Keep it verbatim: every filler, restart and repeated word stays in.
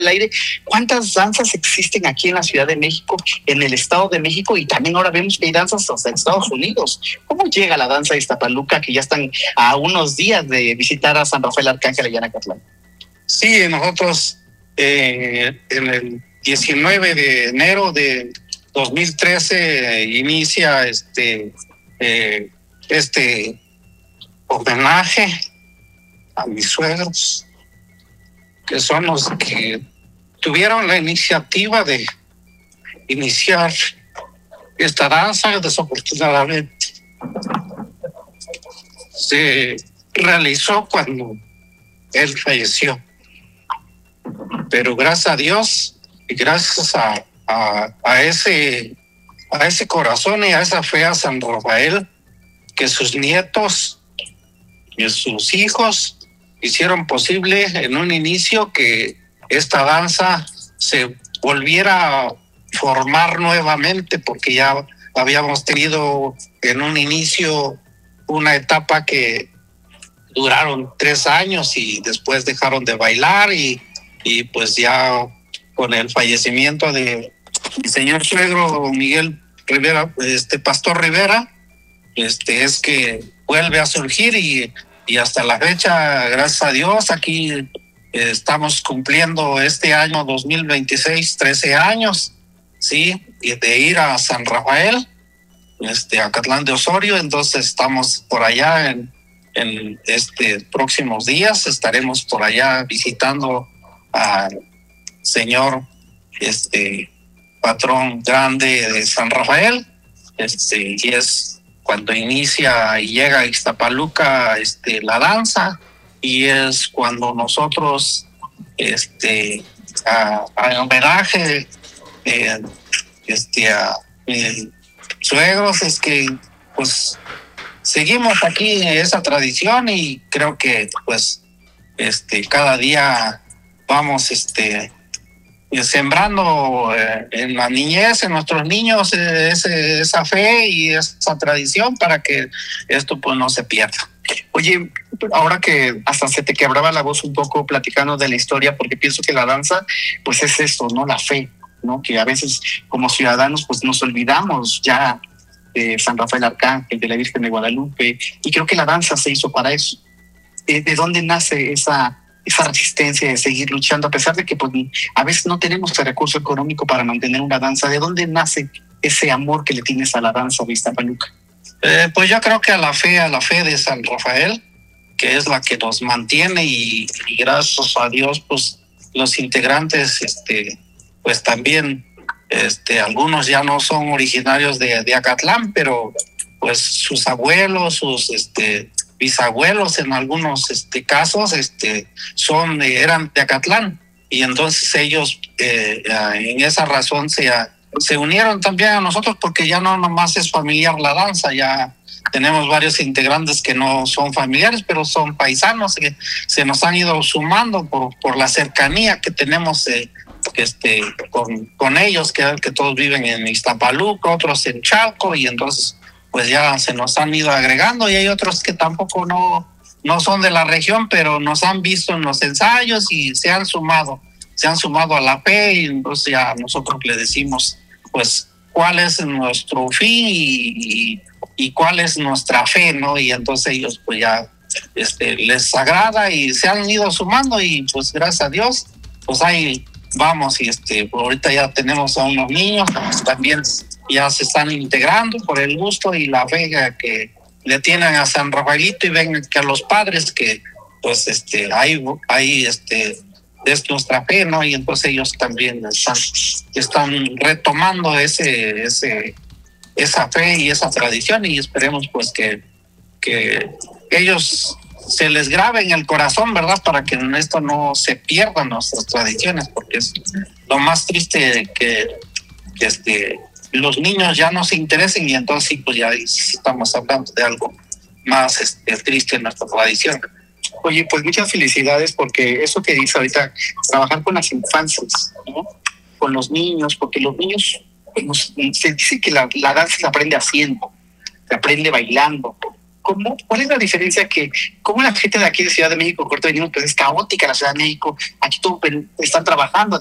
aire. ¿Cuántas danzas existen aquí en la Ciudad de México, en el Estado de México? Y también ahora vemos que hay danzas hasta Estados Unidos. ¿Cómo llega la danza de Iztapaluca, que ya están a unos días de visitar a San Rafael Arcángel allá en Acatlán? Sí, nosotros eh, en el diecinueve de enero de dos mil trece inicia este, eh, este homenaje a mis suegros, que son los que tuvieron la iniciativa de iniciar esta danza. Desafortunadamente se realizó cuando él falleció, pero gracias a Dios y gracias a, a, a ese a ese corazón y a esa fe a San Rafael, que sus nietos y sus hijos hicieron posible en un inicio que esta danza se volviera a formar nuevamente, porque ya habíamos tenido en un inicio una etapa que duraron tres años y después dejaron de bailar, y, y pues ya con el fallecimiento de mi señor suegro Miguel Rivera, este Pastor Rivera, este es que vuelve a surgir, y, y hasta la fecha, gracias a Dios, aquí eh, estamos cumpliendo este año dos mil veintiséis, trece años, sí, de ir a San Rafael, este, a Acatlán de Osorio. Entonces estamos por allá en, en este próximos días, estaremos por allá visitando al señor este patrón grande de San Rafael, este, y es cuando inicia y llega a Iztapaluca este, la danza, y es cuando nosotros este a, a homenaje eh, este a eh, suegros, es que pues seguimos aquí esa tradición, y creo que pues este cada día vamos este sembrando eh, en la niñez, en nuestros niños, eh, ese, esa fe y esa tradición, para que esto pues no se pierda. Oye, ahora que hasta se te quebraba la voz un poco platicando de la historia, porque pienso que la danza pues es esto, ¿no? La fe, ¿no? Que a veces como ciudadanos pues nos olvidamos ya de San Rafael Arcángel, de la Virgen de Guadalupe, y creo que la danza se hizo para eso. ¿De, de dónde nace esa esa resistencia de seguir luchando, a pesar de que pues, a veces no tenemos el recurso económico para mantener una danza? ¿De dónde nace ese amor que le tienes a la danza de Iztapaluca? Eh, pues yo creo que a la fe, a la fe de San Rafael, que es la que nos mantiene, y, y gracias a Dios, pues los integrantes, este, pues también, este, algunos ya no son originarios de, de Acatlán, pero pues sus abuelos, sus, este, bisabuelos en algunos este, casos este, son, eh, eran de Acatlán, y entonces ellos eh, en esa razón se, se unieron también a nosotros, porque ya no nomás es familiar la danza, ya tenemos varios integrantes que no son familiares, pero son paisanos que se nos han ido sumando por, por la cercanía que tenemos eh, este, con, con ellos, que, que todos viven en Iztapaluca, otros en Chalco, y entonces pues ya se nos han ido agregando, y hay otros que tampoco no, no son de la región, pero nos han visto en los ensayos y se han sumado, se han sumado a la fe, y entonces ya nosotros le decimos pues cuál es nuestro fin y, y, y cuál es nuestra fe, ¿no? Y entonces ellos pues ya este, les agrada y se han ido sumando, y pues gracias a Dios pues ahí vamos, y este ahorita ya tenemos a unos niños también, ya se están integrando por el gusto y la fe que le tienen a San Rafaelito, y ven que a los padres que pues este ahí ahí este es nuestra fe, ¿no? Y entonces ellos también están, están retomando ese ese esa fe y esa tradición, y esperemos pues que que ellos se les grabe en el corazón, ¿verdad? Para que en esto no se pierdan nuestras tradiciones, porque es lo más triste que, que este los niños ya no se interesen, y entonces sí, pues ya estamos hablando de algo más este, triste en nuestra tradición. Oye, pues muchas felicidades, porque eso que dice ahorita, trabajar con las infancias, ¿no? Con los niños, porque los niños, pues, se dice que la, la danza se aprende haciendo, se aprende bailando, ¿Cómo, ¿Cuál es la diferencia que, cómo la gente de aquí de Ciudad de México, corto venimos, pues es caótica la Ciudad de México, aquí todos están trabajando,